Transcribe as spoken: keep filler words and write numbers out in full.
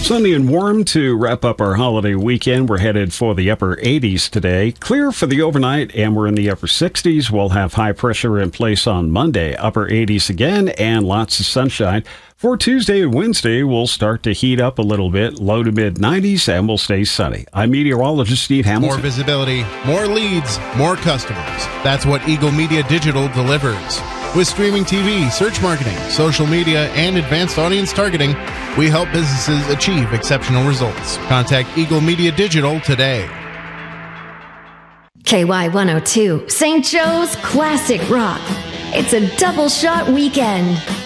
Sunny and warm to wrap up our holiday weekend. We're headed for the upper eighties today. Clear for the overnight, and we're in the upper sixties. We'll have high pressure in place on Monday. Upper eighties again, and lots of sunshine. For Tuesday and Wednesday, we'll start to heat up a little bit, low to mid nineties, and we'll stay sunny. I'm meteorologist Steve Hamilton. More visibility, more leads, more customers. That's what Eagle Media Digital delivers. With streaming T V, search marketing, social media, and advanced audience targeting, we help businesses achieve exceptional results. Contact Eagle Media Digital today. K Y one oh two, Saint Joe's Classic Rock. It's a double shot weekend.